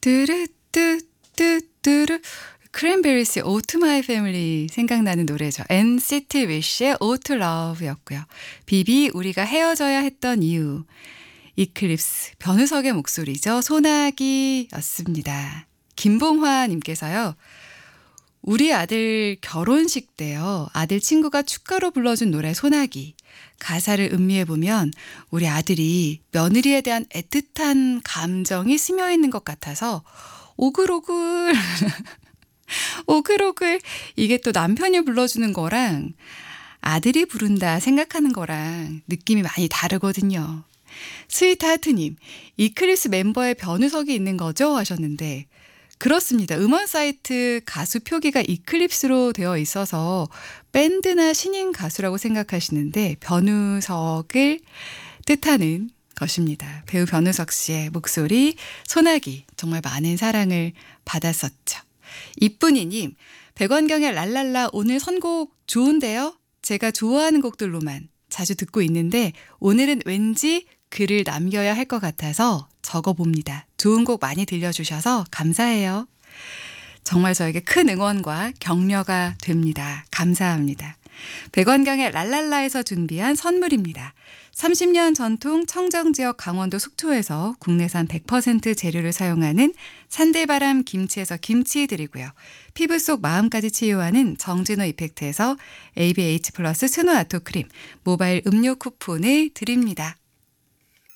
뚜루뚜뚜뚜루 크랜베리스의 Ode to My Family 생각나는 노래죠. NCT Wish의 Ode to Love였고요. 비비 우리가 헤어져야 했던 이유 이클립스 변우석의 목소리죠. 소나기였습니다. 김봉화님께서요. 우리 아들 결혼식 때요. 아들 친구가 축가로 불러준 노래 소나기. 가사를 음미해보면 우리 아들이 며느리에 대한 애틋한 감정이 스며있는 것 같아서 오글오글 오글오글 이게 또 남편이 불러주는 거랑 아들이 부른다 생각하는 거랑 느낌이 많이 다르거든요. 스위트하트님, 이클립스 멤버의 변우석이 있는 거죠? 하셨는데 그렇습니다. 음원 사이트 가수 표기가 이클립스로 되어 있어서 밴드나 신인 가수라고 생각하시는데 변우석을 뜻하는 것입니다. 배우 변우석 씨의 목소리 소나기 정말 많은 사랑을 받았었죠. 이쁜이님, 백원경의 랄랄라 오늘 선곡 좋은데요? 제가 좋아하는 곡들로만 자주 듣고 있는데 오늘은 왠지 글을 남겨야 할 것 같아서 적어봅니다. 좋은 곡 많이 들려주셔서 감사해요. 정말 저에게 큰 응원과 격려가 됩니다. 감사합니다. 백원경의 랄랄라에서 준비한 선물입니다. 30년 전통 청정지역 강원도 속초에서 국내산 100% 재료를 사용하는 산들바람 김치에서 김치 드리고요. 피부 속 마음까지 치유하는 정진호 이펙트에서 ABH 플러스 스노 아토 크림 모바일 음료 쿠폰을 드립니다.